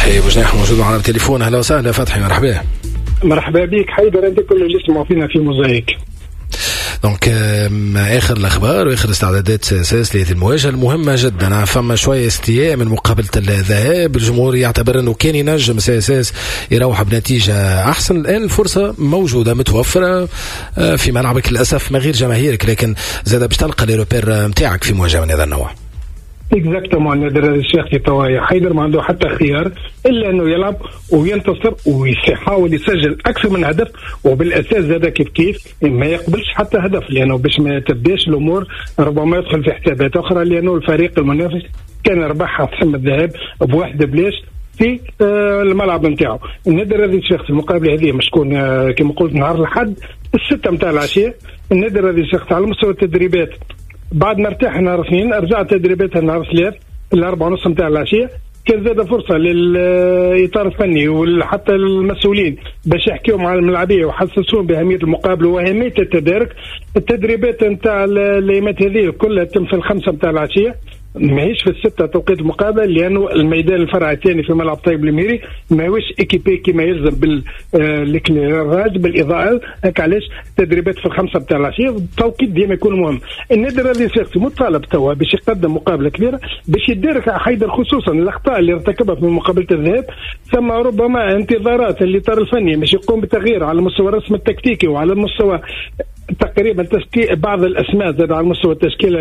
فتحي بوجناح موجود على التليفون. اهلا وسهلا فتحي، مرحبا. مرحبا بك حيدر، انت كل اللي يسمعوا فينا في موزايك. دونك اخر الاخبار واخر استعدادات ساس لهذه المواجهه المهمه جدا. فما شويه استياء من مقابله الذهاب، الجمهور يعتبر انه كان ينجم ساس يروح بنتيجه احسن. الان الفرصه موجوده متوفره في ملعبك للاسف ما غير جماهيرك، لكن زاد باش تلقى ليروبير نتاعك في مواجهه من هذا النوع. اكزاكتومون نادر الشيخ توا حيدر ما عنده حتى خيار الا انه يلعب وينتصر ويحاول يسجل اكثر من هدف، وبالاساس زاد كيف ما يقبلش حتى هدف، لانه باش ما تبداش الامور ربما يدخل في حسابات اخرى، لانه الفريق المنافس كان ربحها في حسم الذهاب بواحد بلاش في الملعب نتاعو. النادر هذا الشيخ المقابله هذه مشكون كما قلت نهار الأحد 6 متاع العشيه. النادر هذا الشيخ على مستوى التدريبات بعد ما ارتاح نهار 2 رجعت تدريباتها نهار 3 ال4:30 متاع العشيه. كان زاد فرصه للاطار الفني وحتى المسؤولين باش يحكيوا مع الملاعبيه ويحسسوهم باهميه المقابله واهميه التدارك. التدريبات نتاع الايامات هذه كلها تم في 5 متاع العشيه، ماهيش في 6 توقيت المقابله، لانه الميدان الفرع الثاني في ملعب طيب الميري ماهوش ايكيبي كما يلزم بالكليراج بالاضاءه. هيك علاش التدريبات في 5 متاع العشيه، التوقيت ديما يكون مهم. النادر هذا الشخصي مطالب توا باش يقدم مقابله كبيره باش يدارك حيدر، خصوصا الاخطاء اللي ارتكبها في مقابله الذهاب. ثم ربما انتظارات الاطار الفني باش يقوم بتغيير على مستوى الرسم التكتيكي وعلى مستوى تقريبا تشكيل بعض الاسماء زاد على مستوى التشكيله